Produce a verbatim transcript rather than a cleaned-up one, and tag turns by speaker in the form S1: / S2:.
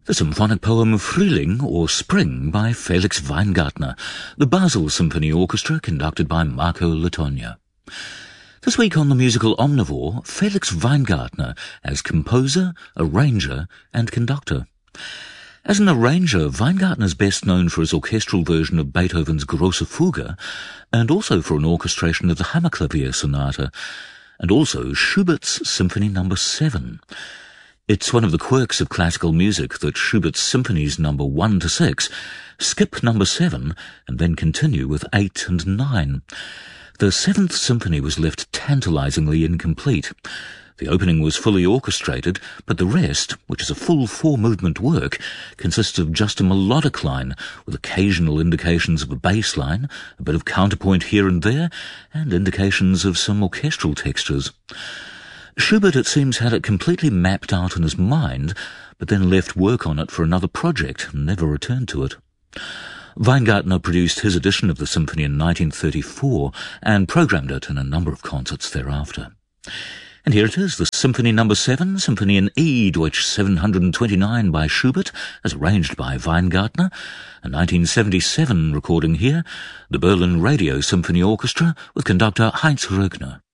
S1: The symphonic poem Frühling, or Spring, by Felix Weingartner, the Basel Symphony Orchestra, conducted by Marco Latogna. This week on The Musical Omnivore, Felix Weingartner as composer, arranger, and conductor. As an arranger, Weingartner is best known for his orchestral version of Beethoven's Grosse Fuge, and also for an orchestration of the Hammerklavier Sonata, and also Schubert's Symphony Number seven. It's one of the quirks of classical music that Schubert's symphonies number one to six skip number seven and then continue with eight and nine. The seventh symphony was left tantalizingly incomplete. The opening was fully orchestrated, but the rest, which is a full four-movement work, consists of just a melodic line, with occasional indications of a bass line, a bit of counterpoint here and there, and indications of some orchestral textures. Schubert, it seems, had it completely mapped out in his mind, but then left work on it for another project and never returned to it. Weingartner produced his edition of the symphony in nineteen thirty-four and programmed it in a number of concerts thereafter. And here it is, the Symphony Number seven, Symphony in E, Deutsch seven hundred twenty-nine by Schubert, as arranged by Weingartner, a nineteen seventy-seven recording here, the Berlin Radio Symphony Orchestra with conductor Heinz Rögner.